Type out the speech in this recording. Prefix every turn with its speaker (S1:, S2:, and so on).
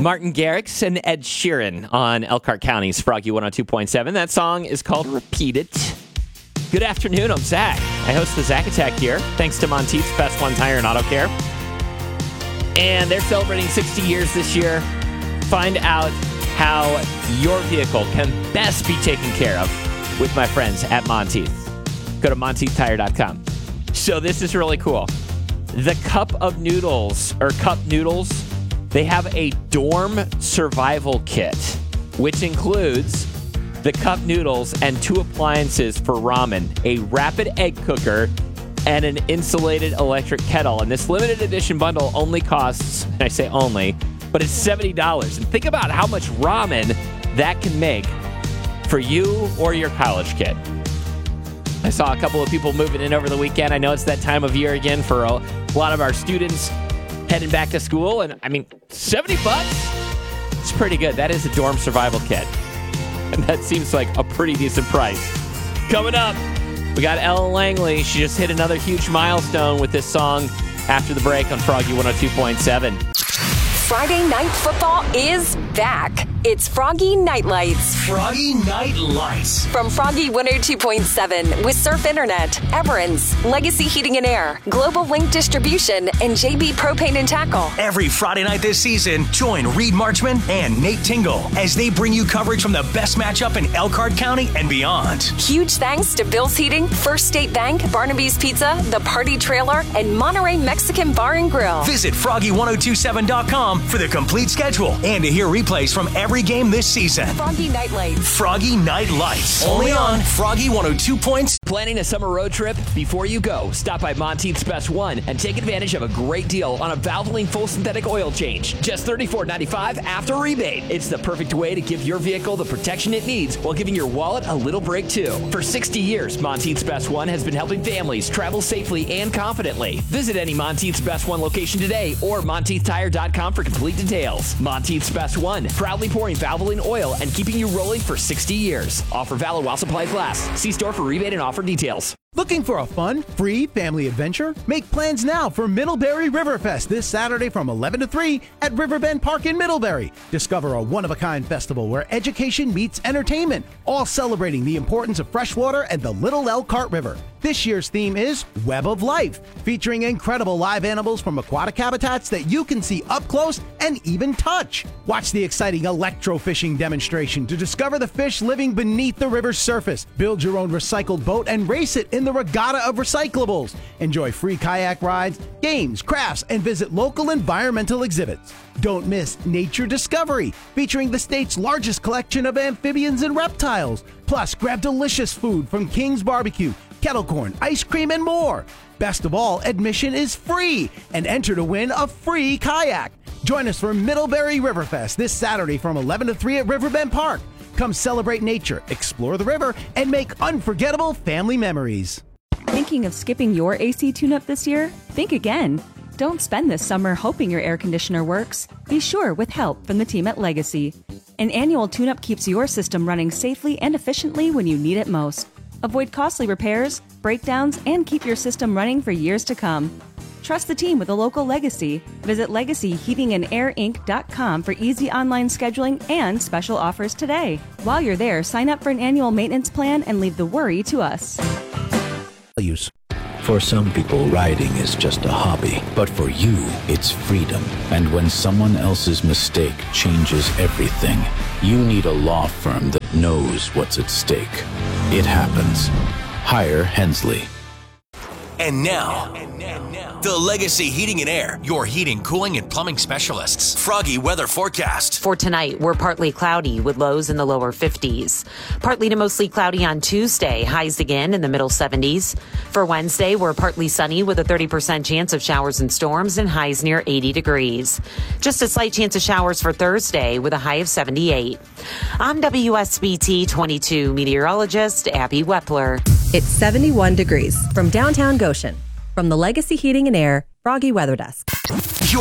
S1: Martin Garrix and Ed Sheeran on Elkhart County's Froggy 102.7. That song is called Repeat It. Good afternoon, I'm Zach. I host the Zach Attack here, thanks to Monteith's Best One Tire and Auto Care. And they're celebrating 60 years this year. Find out how your vehicle can best be taken care of with my friends at Monteith. Go to MonteithTire.com. So this is really cool. The Cup Noodles, they have a dorm survival kit, which includes the cup noodles and 2 appliances for ramen, a rapid egg cooker, and an insulated electric kettle. And this limited edition bundle only costs, I say only, but it's $70. And think about how much ramen that can make for you or your college kid. I saw a couple of people moving in over the weekend. I know it's that time of year again for a lot of our students heading back to school. And I mean, $70? It's pretty good. That is a dorm survival kit. And that seems like a pretty decent price. Coming up, we got Ella Langley. She just hit another huge milestone with this song after the break on Froggy 102.7.
S2: Friday Night Football is back. It's Froggy Night Lights.
S3: Froggy Night Lights.
S2: From Froggy 102.7 with Surf Internet, Everens, Legacy Heating and Air, Global Link Distribution, and JB Propane and Tackle.
S3: Every Friday night this season, join Reed Marchman and Nate Tingle as they bring you coverage from the best matchup in Elkhart County and beyond.
S2: Huge thanks to Bill's Heating, First State Bank, Barnaby's Pizza, The Party Trailer, and Monterey Mexican Bar and Grill.
S3: Visit Froggy1027.com for the complete schedule and to hear replays from every game this season.
S2: Froggy Night Lights.
S3: Froggy Night Lights. Only on Froggy 102 points.
S4: Planning a summer road trip? Before you go, stop by Monteith's Best One and take advantage of a great deal on a Valvoline full synthetic oil change. Just $34.95 after rebate. It's the perfect way to give your vehicle the protection it needs while giving your wallet a little break too. For 60 years, Monteith's Best One has been helping families travel safely and confidently. Visit any Monteith's Best One location today or MonteithTire.com for complete details. Monteith's Best One, proudly pouring Valvoline oil and keeping you rolling for 60 years. Offer valid while supplies last. See store for rebate and offer details.
S5: Looking for a fun, free family adventure? Make plans now for Middlebury Riverfest this Saturday from 11 to 3 at Riverbend Park in Middlebury. Discover a one-of-a-kind festival where education meets entertainment, all celebrating the importance of freshwater and the Little Elkhart River. This year's theme is Web of Life, featuring incredible live animals from aquatic habitats that you can see up close and even touch. Watch the exciting electrofishing demonstration to discover the fish living beneath the river's surface. Build your own recycled boat and race it in the regatta of recyclables. Enjoy free kayak rides, games, crafts, and visit local environmental exhibits. Don't miss Nature Discovery, featuring the state's largest collection of amphibians and reptiles. Plus, grab delicious food from King's Barbecue, kettle corn, ice cream, and more. Best of all, admission is free, and enter to win a free kayak. Join us for Middlebury Riverfest this Saturday from 11 to 3 at Riverbend Park. Come celebrate nature, explore the river, and make unforgettable family memories.
S6: Thinking of skipping your AC tune-up this year? Think again. Don't spend this summer hoping your air conditioner works. Be sure with help from the team at Legacy. An annual tune-up keeps your system running safely and efficiently when you need it most. Avoid costly repairs, breakdowns, and keep your system running for years to come. Trust the team with a local Legacy. Visit LegacyHeatingandAirInc.com for easy online scheduling and special offers today. While you're there, sign up for an annual maintenance plan and leave the worry to us.
S7: For some people, riding is just a hobby, but for you, it's freedom. And when someone else's mistake changes everything, you need a law firm that knows what's at stake. It happens. Hire Hensley.
S3: And now, the Legacy Heating and Air, your heating, cooling, and plumbing specialists. Froggy weather forecast.
S8: For tonight, we're partly cloudy with lows in the lower 50s. Partly to mostly cloudy on Tuesday, highs again in the middle 70s. For Wednesday, we're partly sunny with a 30% chance of showers and storms and highs near 80 degrees. Just a slight chance of showers for Thursday with a high of 78. I'm WSBT 22 meteorologist Abby Wepler.
S9: It's 71 degrees from downtown Goshen. From the Legacy Heating and Air Froggy Weather Desk.